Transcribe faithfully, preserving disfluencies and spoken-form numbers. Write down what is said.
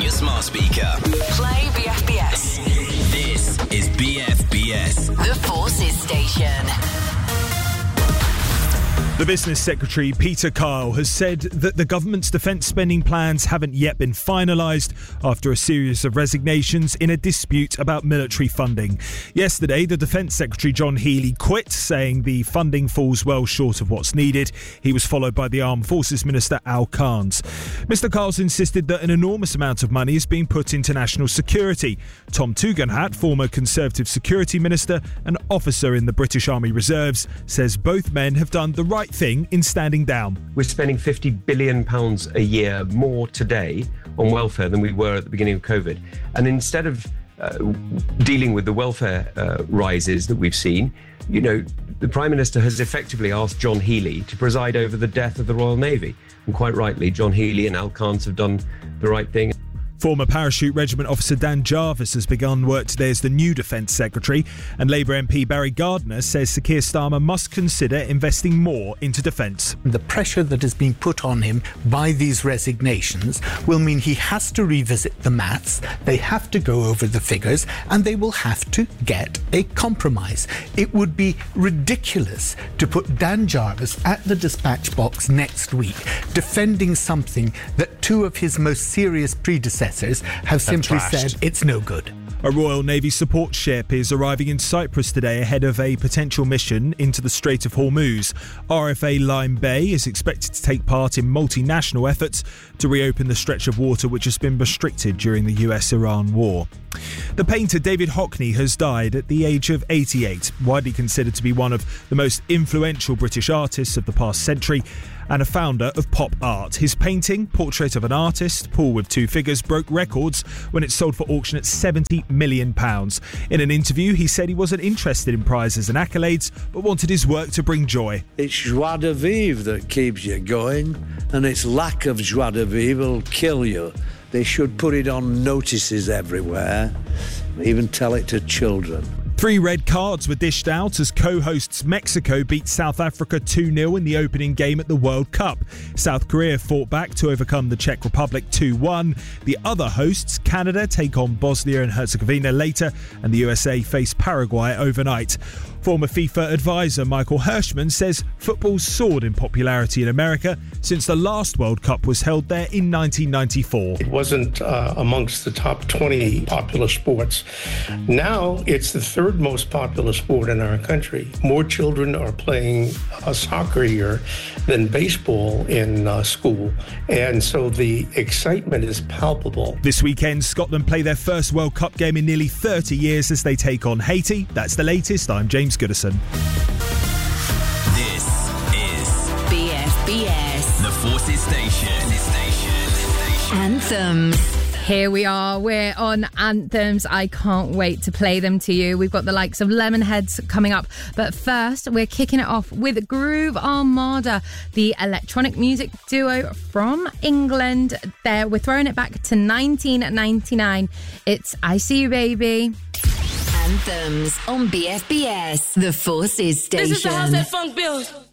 your smart speaker. Play B F B S. This is B F B S. The Forces Station. The Business Secretary, Peter Kyle, has said that the government's defence spending plans haven't yet been finalised after a series of resignations in a dispute about military funding. Yesterday, the Defence Secretary, John Healey, quit, saying the funding falls well short of what's needed. He was followed by the Armed Forces Minister, Al Carnes. Mister Kyle's insisted that an enormous amount of money is being put into national security. Tom Tugendhat, former Conservative Security Minister and officer in the British Army Reserves, says both men have done the right thing in standing down. We're spending fifty billion pounds a year more today on welfare than we were at the beginning of COVID. And instead of uh, dealing with the welfare uh, rises that we've seen, you know, the Prime Minister has effectively asked John Healey to preside over the death of the Royal Navy. And quite rightly, John Healey and Al Carnes have done the right thing. Former Parachute Regiment officer Dan Jarvis has begun work today as the new Defence Secretary, and Labour M P Barry Gardiner says Sir Keir Starmer must consider investing more into defence. The pressure that is being put on him by these resignations will mean he has to revisit the maths, they have to go over the figures, and they will have to get a compromise. It would be ridiculous to put Dan Jarvis at the dispatch box next week defending something that two of his most serious predecessors have simply said it's no good. A Royal Navy support ship is arriving in Cyprus today ahead of a potential mission into the Strait of Hormuz. R F A Lime Bay is expected to take part in multinational efforts to reopen the stretch of water which has been restricted during the U S Iran war. The painter David Hockney has died at the age of eighty-eight, widely considered to be one of the most influential British artists of the past century and a founder of pop art. His painting, Portrait of an Artist, Paul with Two Figures, broke records when it sold for auction at seventy million pounds. In an interview, he said he wasn't interested in prizes and accolades, but wanted his work to bring joy. It's joie de vivre that keeps you going, and its lack of joie de vivre will kill you. They should put it on notices everywhere, even tell it to children. Three red cards were dished out as co-hosts Mexico beat South Africa two nil in the opening game at the World Cup. South Korea fought back to overcome the Czech Republic two one. The other hosts, Canada, take on Bosnia and Herzegovina later, and the U S A face Paraguay overnight. Former FIFA advisor Michael Hirschman says football's soared in popularity in America since the last World Cup was held there in nineteen ninety-four. It wasn't uh, amongst the top twenty popular sports. Now it's the third most popular sport in our country. More children are playing uh, soccer here than baseball in uh, school. And so the excitement is palpable. This weekend, Scotland play their first World Cup game in nearly thirty years as they take on Haiti. That's the latest. I'm James Goodison. This is B F B S. the Forces Station. Station. Anthems. Here we are, we're on Anthems. I can't wait to play them to you. We've got the likes of Lemonheads coming up. But first, we're kicking it off with Groove Armada, the electronic music duo from England. There, we're throwing it back to nineteen ninety-nine. It's I See You Baby. Anthems on B F B S, the Forces Station. This is the house that funk builds.